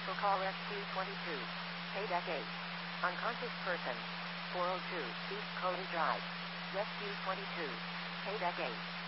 Vehicle call Rescue 22. Paydeck 8. Unconscious person. 402 East Cody Drive. Rescue 22. Paydeck 8.